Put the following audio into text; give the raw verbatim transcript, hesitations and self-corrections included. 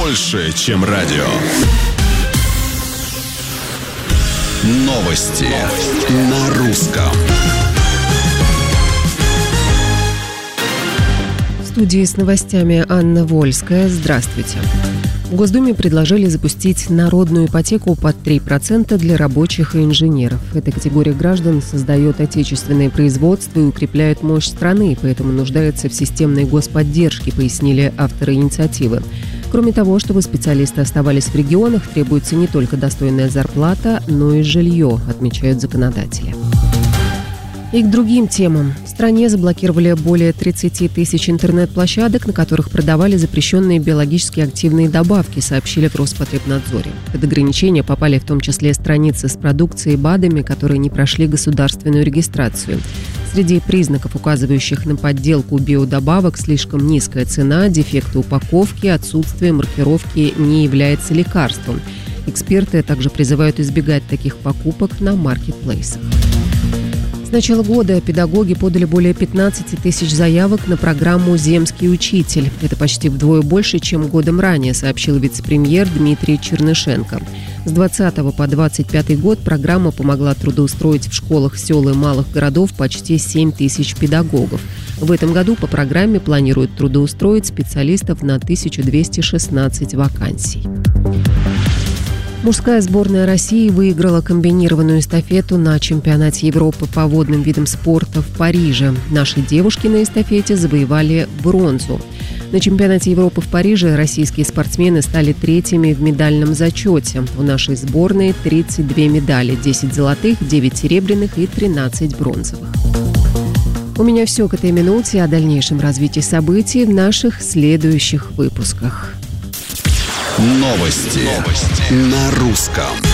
больше, чем радио. Новости, Новости. на русском. В студии с новостями Анна Вольская. Здравствуйте. В Госдуме предложили запустить народную ипотеку под три процента для рабочих и инженеров. Эта категория граждан создает отечественное производство и укрепляет мощь страны, поэтому нуждается в системной господдержке, пояснили авторы инициативы. Кроме того, чтобы специалисты оставались в регионах, требуется не только достойная зарплата, но и жилье, отмечают законодатели. И к другим темам. В стране заблокировали более тридцать тысяч интернет-площадок, на которых продавали запрещенные биологически активные добавки, сообщили в Роспотребнадзоре. Под ограничения попали в том числе страницы с продукцией БАДами, которые не прошли государственную регистрацию. Среди признаков, указывающих на подделку биодобавок, слишком низкая цена, дефекты упаковки, отсутствие маркировки не является лекарством. Эксперты также призывают избегать таких покупок на маркетплейсах. С начала года педагоги подали более пятнадцать тысяч заявок на программу «Земский учитель». Это почти вдвое больше, чем годом ранее, сообщил вице-премьер Дмитрий Чернышенко. С двадцатого по двадцать пятый год программа помогла трудоустроить в школах сел и малых городов почти семь тысяч педагогов. В этом году по программе планируют трудоустроить специалистов на тысячу двести шестнадцать вакансий. Мужская сборная России выиграла комбинированную эстафету на чемпионате Европы по водным видам спорта в Париже. Наши девушки на эстафете завоевали бронзу. На чемпионате Европы в Париже российские спортсмены стали третьими в медальном зачете. У нашей сборной тридцать две медали, десять золотых, девять серебряных и тринадцать бронзовых. У меня все к этой минуте. О дальнейшем развитии событий в наших следующих выпусках. Новости, Новости. на русском.